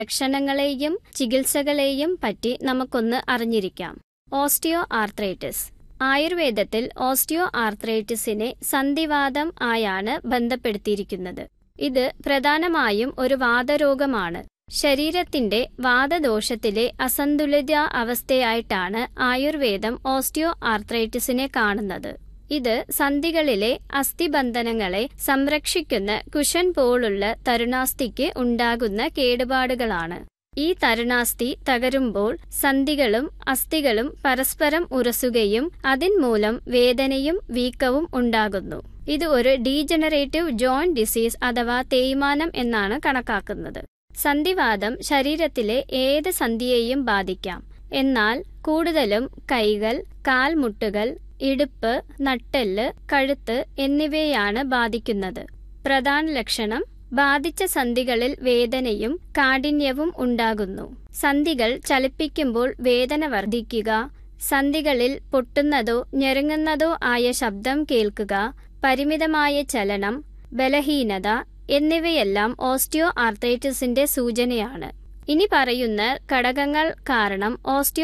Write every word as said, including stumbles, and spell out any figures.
ലക്ഷണങ്ങളെയും ചികിത്സകളെയും പറ്റി നമുക്കൊന്ന് അറിഞ്ഞിരിക്കാം. Osteo arthritis. ആയുർവേദത്തിൽ ഓസ്റ്റിയോ ആർത്രൈറ്റിസിനെ സന്ധിവാതം ആയാണ് ബന്ധപ്പെടുത്തിയിരിക്കുന്നത്. ഇത് പ്രധാനമായും ഒരു വാതരോഗമാണ്. ശരീരത്തിന്റെ വാതദോഷത്തിലെ അസന്തുലിത അവസ്ഥയായിട്ടാണ് ആയുർവേദം ഓസ്റ്റിയോ ആർത്രൈറ്റിസിനെ കാണുന്നത്. ഇത് സന്ധികളിലെ അസ്ഥിബന്ധനങ്ങളെ സംരക്ഷിക്കുന്ന കുഷൻ പോലുള്ള തരുണാസ്ഥിക്ക് ഉണ്ടാകുന്ന കേടുപാടുകളാണ്. ഈ തരുണാസ്ഥി തകരുമ്പോൾ സന്ധികളും അസ്ഥികളും പരസ്പരം ഉരസുകയും അതിൻമൂലം വേദനയും വീക്കവും ഉണ്ടാകുന്നു. ഇത് ഒരു ഡീജനറേറ്റീവ് ജോയിന്റ് ഡിസീസ് അഥവാ തേയ്മാനം എന്നാണ് കണക്കാക്കുന്നത്. സന്ധിവാതം ശരീരത്തിലെ ഏത് സന്ധിയെയും ബാധിക്കാം. എന്നാൽ കൂടുതലും കൈകൾ, കാൽമുട്ടുകൾ, ഇടുപ്പ്, നട്ടെല്ല്, കഴുത്ത് എന്നിവയെയാണ് ബാധിക്കുന്നത്. പ്രധാന ലക്ഷണം: ബാധിച്ച സന്ധികളിൽ വേദനയും കാഠിന്യവും ഉണ്ടാകുന്നു. സന്ധികൾ ചലിപ്പിക്കുമ്പോൾ വേദന വർദ്ധിക്കുക, സന്ധികളിൽ പൊട്ടുന്നതോ ഞെരുങ്ങുന്നതോ ആയ ശബ്ദം കേൾക്കുക, പരിമിതമായ ചലനം, ബലഹീനത എന്നിവയെല്ലാം ഓസ്റ്റിയോ ആർത്രൈറ്റിസിന്റെ സൂചനയാണ്. ഇനി പറയുന്ന ഘടകങ്ങൾ കാരണം ഓസ്റ്റിയോ